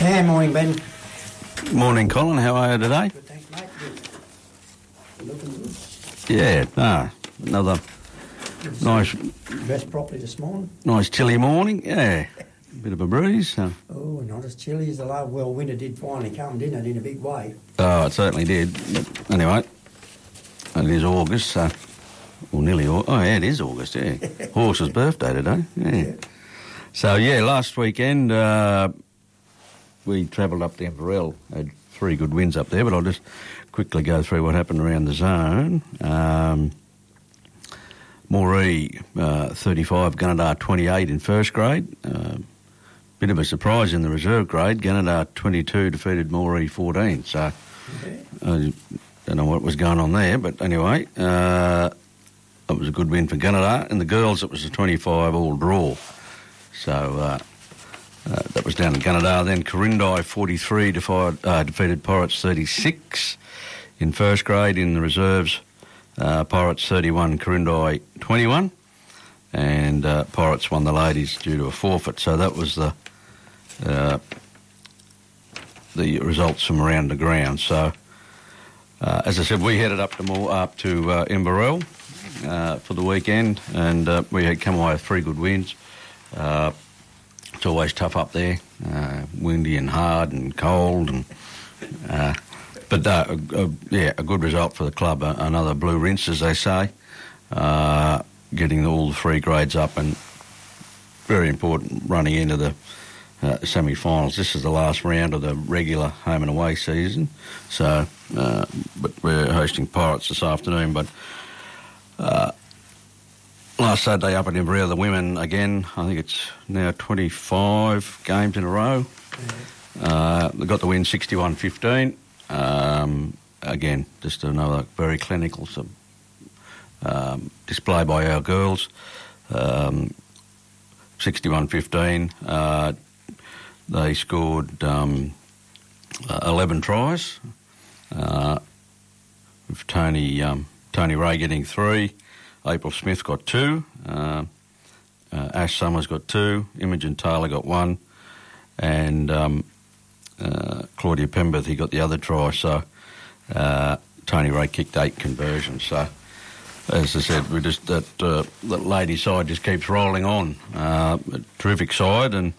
Yeah, morning, Ben. Morning, Colin. How are you today? Good, thanks, mate. Good. Looking good. Yeah, another nice, Dressed properly this morning. nice chilly morning. Yeah, bit of a breeze. So. Oh, not as chilly as the last. Well, winter did finally come, didn't it, in a big way? Oh, it certainly did. But anyway, it is August, so... Well, nearly August. Oh, yeah, it is August, yeah. Horse's birthday today, yeah. So, yeah, last weekend we travelled up to Inverell. Had 3 good wins up there, but I'll just quickly go through what happened around the zone. Moree, 35, Gunnedah 28 in first grade. Bit of a surprise in the reserve grade. Gunnedah 22 defeated Moree 14. So, I don't know what was going on there, but anyway, it was a good win for Gunnedah. In the girls, it was a 25 all draw. So, that was down in Gunnedah. Then Corindai 43 defeated Pirates 36 in first grade. In the reserves, Pirates 31, Corindai 21. And Pirates won the ladies due to a forfeit. So that was the results from around the ground. So, as I said, we headed up to Inverell for the weekend, and we had come away with 3 good wins. It's always tough up there, windy and hard and cold, and but a good result for the club. Another blue rinse, as they say, getting all the 3 grades up, and very important running into the semi-finals. This is the last round of the regular home and away season. So, but we're hosting Pirates this afternoon. But last Saturday up at Inverell, the women again. I think it's now 25 games in a row. They got the win 61-15. Again, just another very clinical display by our girls. 61-15. They scored 11 tries, with Tony Ray getting 3. April Smith got 2. Ash Summers got 2. Imogen Taylor got 1. And Claudia Pemberth, he got the other try. So Tony Ray kicked 8 conversions. So, as I said, we just the lady side just keeps rolling on. A terrific side, and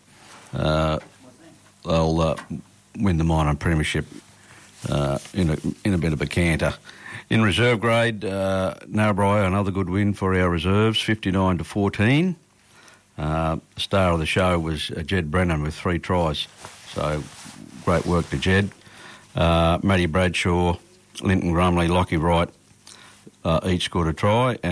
they'll win the minor premiership in a bit of a canter. In reserve grade, Narrabri, another good win for our reserves, 59-14. Star of the show was Jed Brennan with 3 tries. So great work to Jed. Maddie Bradshaw, Linton Grumley, Lockie Wright each scored a try.